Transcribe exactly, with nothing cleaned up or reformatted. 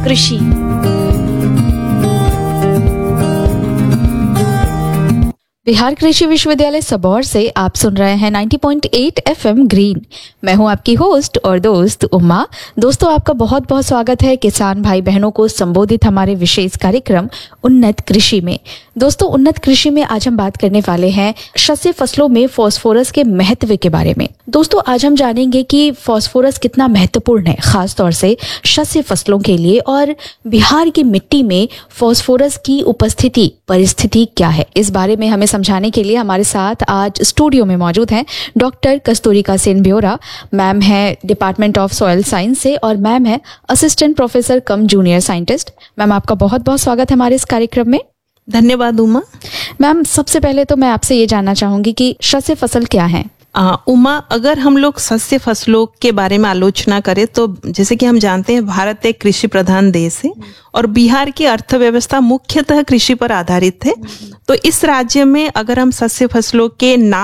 कृषि। बिहार कृषि विश्वविद्यालय सबौर से आप सुन रहे हैं नब्बे पॉइंट आठ एफएम ग्रीन। मैं हूं आपकी होस्ट और दोस्त उमा। दोस्तों, आपका बहुत बहुत स्वागत है किसान भाई बहनों को संबोधित हमारे विशेष कार्यक्रम उन्नत कृषि में। दोस्तों, उन्नत कृषि में आज हम बात करने वाले हैं शस्य फसलों में फास्फोरस के महत्व के बारे में। दोस्तों, आज हम जानेंगे कि फास्फोरस कितना महत्वपूर्ण है, खास तौर से शस्य फसलों के लिए, और बिहार की मिट्टी में फास्फोरस की उपस्थिति परिस्थिति क्या है। इस बारे में हमें समझाने के लिए हमारे साथ आज स्टूडियो में मौजूद हैं डॉक्टर कस्तूरिका सेन ब्योरा। मैम है डिपार्टमेंट ऑफ सॉइल साइंस से और मैम है असिस्टेंट प्रोफेसर कम जूनियर साइंटिस्ट। मैम, आपका बहुत बहुत स्वागत है हमारे इस कार्यक्रम में। धन्यवाद उमा। मैम, सबसे पहले तो मैं आपसे ये जानना चाहूंगी कि शस्य फसल क्या है। आ, उमा, अगर हम लोग शस्य फसलों के बारे में आलोचना करें तो जैसे कि हम जानते हैं भारत एक कृषि प्रधान देश है और बिहार की अर्थव्यवस्था मुख्यतः कृषि पर आधारित है। तो इस राज्य में अगर हम शस्य फसलों के नाम